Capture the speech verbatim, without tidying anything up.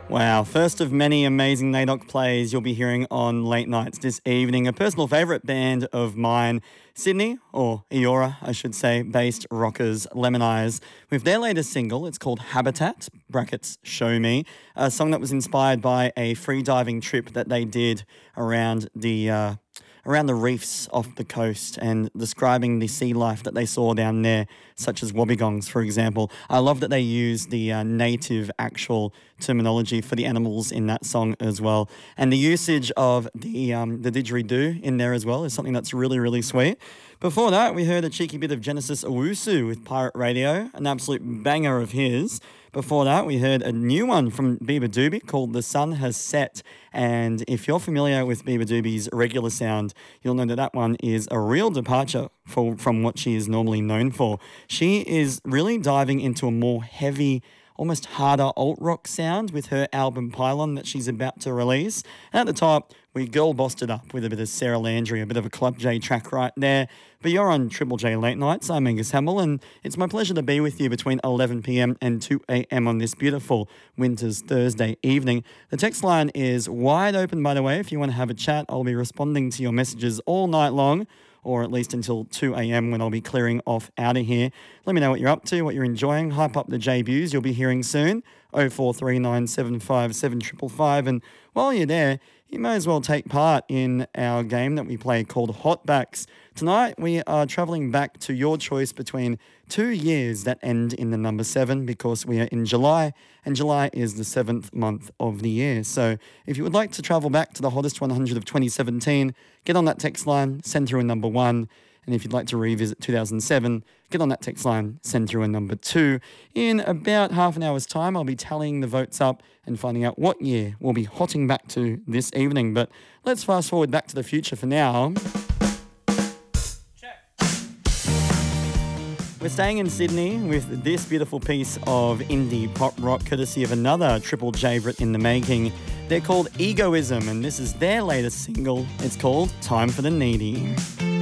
Wow, first of many amazing NAIDOC plays you'll be hearing on late nights this evening. A personal favourite band of mine, Sydney, or Eora, I should say, based rockers Lemon Eyes, with their latest single. It's called Habitat, brackets Show Me, a song that was inspired by a free diving trip that they did around the... Uh, around the reefs off the coast and describing the sea life that they saw down there, such as wobbegongs, for example. I love that they use the uh, native actual terminology for the animals in that song as well. And the usage of the um, the didgeridoo in there as well is something that's really, really sweet. Before that, we heard a cheeky bit of Genesis Owusu with Pirate Radio, an absolute banger of his. Before that, we heard a new one from Biba Doobie called The Sun Has Set. And if you're familiar with Biba Doobie's regular sound, you'll know that that one is a real departure for, from what she is normally known for. She is really diving into a more heavy, almost harder alt-rock sound with her album Pylon that she's about to release. And at the top, we girl bossed it up with a bit of Sarah Landry, a bit of a Club J track right there. But you're on Triple J Late Nights. I'm Angus Hamill, and it's my pleasure to be with you between eleven p.m. and two a.m. on this beautiful winter's Thursday evening. The text line is wide open, by the way. If you want to have a chat, I'll be responding to your messages all night long, or at least until two a.m. when I'll be clearing off out of here. Let me know what you're up to, what you're enjoying. Hype up the J-Bus you'll be hearing soon. oh four three nine seven five seven five five. And while you're there, you may as well take part in our game that we play called Hotbacks. Tonight, we are travelling back to your choice between two years that end in the number seven, because we are in July, and July is the seventh month of the year. So if you would like to travel back to the hottest one hundred of twenty seventeen, get on that text line, send through a number one. And if you'd like to revisit two thousand seven, get on that text line, send through a number two. In about half an hour's time, I'll be tallying the votes up and finding out what year we'll be hotting back to this evening. But let's fast forward back to the future for now. Check. We're staying in Sydney with this beautiful piece of indie pop rock, courtesy of another Triple J-vrit in the making. They're called Egoism, and this is their latest single. It's called Time for the Needy.